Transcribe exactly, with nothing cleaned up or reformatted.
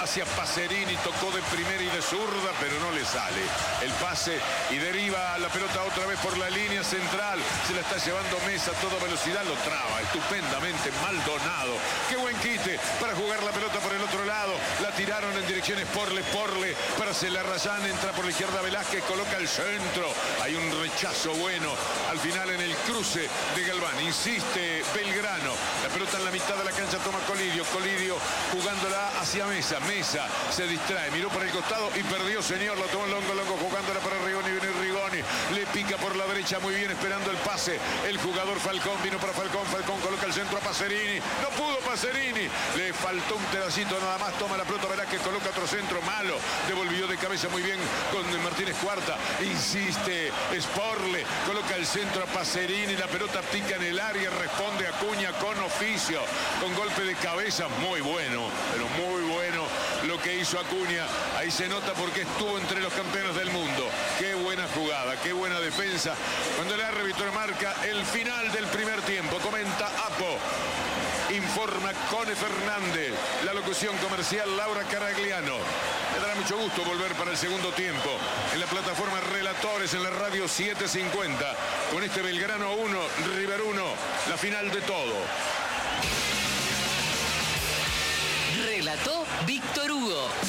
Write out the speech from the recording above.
hacia Pacerini, tocó de primera y de zurda, pero no le sale el pase y deriva la pelota otra vez por la línea central. Se la está llevando Mesa a toda velocidad, lo traba estupendamente Maldonado. Qué buen quite para jugar la pelota por el otro lado. La tiraron en dirección Sporle, Sporle para Celarrayán, entra por la izquierda Velázquez, coloca el centro. Hay un rechazo bueno al final en el cruce de Galván. Insiste Belgrano. La pelota en la mitad de la cancha toma Colidio. Colidio jugándola hacia Mesa. Mesa se distrae, miró por el costado y perdió, señor. Lo tomó Longo, Longo jugándola para Rigoni. Viene Rigoni, le pica por la derecha muy bien, esperando el pase. El jugador Falcón vino para Falcón. Falcón coloca el centro a Pacerini. No pudo Pacerini. Le faltó un pedacito nada más. Toma la pelota Velázquez, coloca otro centro malo. Devolvió de cabeza muy bien con Martínez Cuarta. Insiste Sporle, coloca el centro a Pacerini. La pelota pica en el área. Responde Acuña con oficio, con golpe de cabeza. Muy bueno, pero muy bueno lo que hizo Acuña. Ahí se nota porque estuvo entre los campeones del mundo. Qué buena jugada, qué buena defensa. Cuando el árbitro marca el final del primer tiempo, comenta Apo. Informa Cone Fernández. La locución comercial Laura Caragliano. Me dará mucho gusto volver para el segundo tiempo en la plataforma Relatores en la radio setecientos cincuenta con este Belgrano uno, River uno, la final de todo. Relató Víctor Hugo.